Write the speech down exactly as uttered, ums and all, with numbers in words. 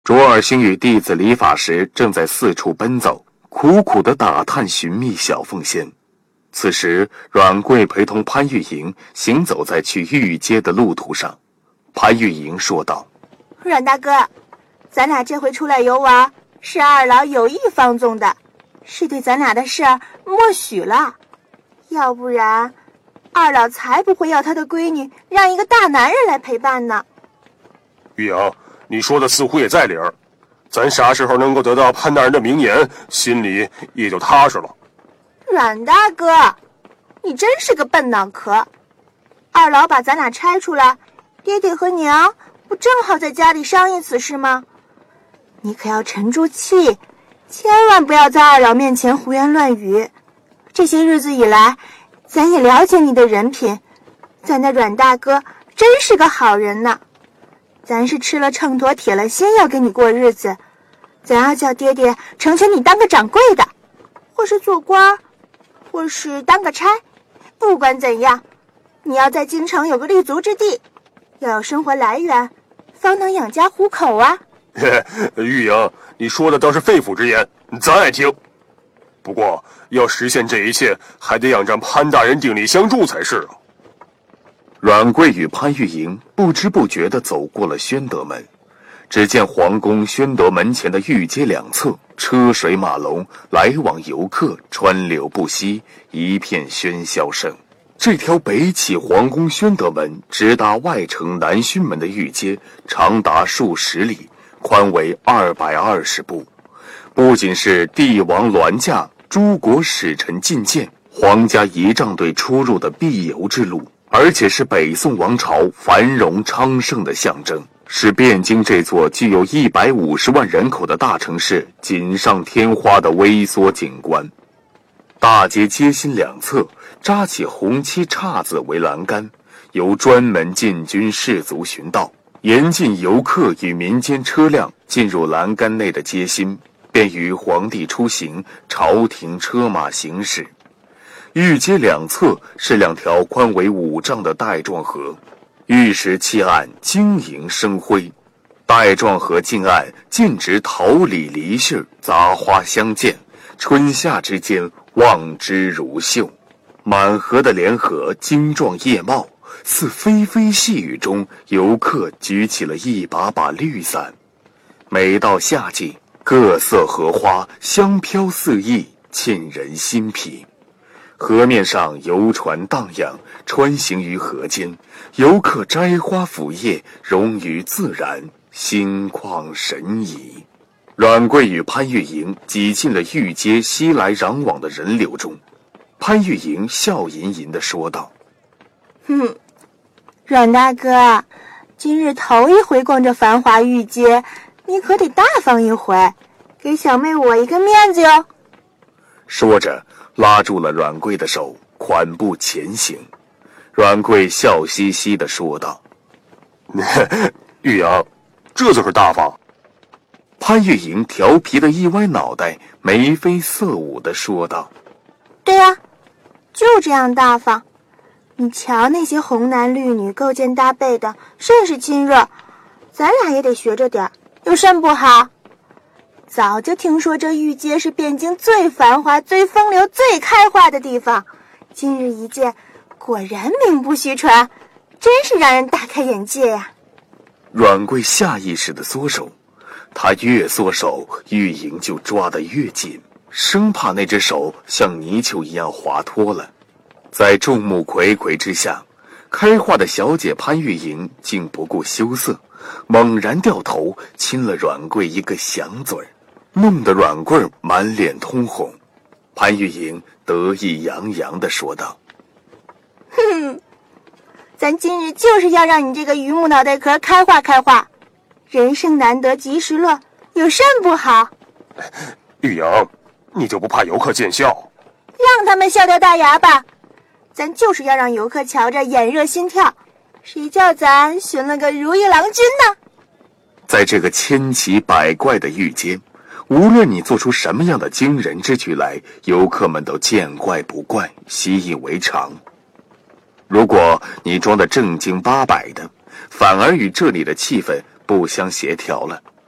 卓尔星与弟子理发时正在四处奔走，苦苦地打探寻觅小凤仙。此时阮贵陪同潘玉莹行走在去玉阶的路途上。潘玉莹说道： 阮大哥，咱俩这回出来游玩，是二老有意放纵的，是对咱俩的事儿默许了，要不然二老才不会要他的闺女让一个大男人来陪伴呢。 玉莹，你说的似乎也在理儿，咱啥时候能够得到潘大人的名言，心里也就踏实了。 阮大哥，你真是个笨脑壳，二老把咱俩拆出来，爹爹和娘不正好在家里商议此事吗？你可要沉住气，千万不要在二老面前胡言乱语。这些日子以来，咱也了解你的人品，咱的阮大哥真是个好人呢。咱是吃了秤砣铁了心要跟你过日子，咱要叫爹爹成全你当个掌柜的，或是做官，或是当个差，不管怎样，你要在京城有个立足之地，要有生活来源，方能养家糊口啊。 玉莹，你说的倒是肺腑之言，咱爱听。不过要实现这一切，还得仰仗潘大人鼎力相助才是啊。 阮贵与潘玉莹不知不觉地走过了宣德门，只见皇宫宣德门前的御街两侧车水马龙，来往游客川流不息，一片喧嚣声。这条北起皇宫宣德门直达外城南薰门的御街，长达数十里，宽为二百二十步，不仅是帝王銮驾、诸国使臣觐见、皇家仪仗队出入的必由之路，而且是北宋王朝繁荣昌盛的象征，是汴京这座具有一百五十万人口的大城市锦上添花的微缩景观。大街街心两侧扎起红漆岔子为栏杆，由专门禁军士卒巡道，严禁游客与民间车辆进入栏杆内的街心，便于皇帝出行、朝廷车马行驶。御街两侧是两条宽为五丈的带状河，玉石砌岸晶莹生辉，带状河近岸尽植桃李梨杏，杂花相间，春夏之间望之如绣。满河的莲荷精壮叶茂，似霏霏细雨中游客举起了一把把绿伞。每到夏季，各色荷花香飘四溢，沁人心脾。河面上游船荡漾，穿行于河间，游客摘花抚叶，融于自然，心旷神怡。阮贵与潘玉莹挤进了御街熙来攘往的人流中。潘玉莹笑吟吟地说道： 哼，阮大哥，今日头一回逛这繁华御街，你可得大方一回，给小妹我一个面子哟。 说着拉住了阮贵的手，款步前行。阮贵笑嘻嘻地说道： 玉莹，这就是大方。 潘玉莹调皮的一歪脑袋，眉飞色舞地说道： 对呀、啊，就这样大方。你瞧那些红男绿女勾肩搭背的，甚是亲热，咱俩也得学着点，有甚不好？早就听说这御街是汴京最繁华、最风流、最开化的地方，今日一见，果然名不虚传，真是让人大开眼界呀。 阮贵下意识地缩手，他越缩手，玉莹就抓得越紧，生怕那只手像泥鳅一样滑脱了。在众目睽睽之下，开化的小姐潘玉莹竟不顾羞涩，猛然掉头亲了阮贵一个响嘴，弄得阮贵满脸通红。潘玉莹得意洋洋地说道： 哼，咱今日就是要让你这个榆木脑袋壳开化开化，人生难得及时乐，有甚不好？ 玉莹，你就不怕游客见笑？ 让他们笑掉大牙吧，咱就是要让游客瞧着眼热心跳，谁叫咱寻了个如意郎君呢？ 在这个千奇百怪的御街，无论你做出什么样的惊人之举来，游客们都见怪不怪，习以为常。如果你装得正经八百的，反而与这里的气氛不相协调了，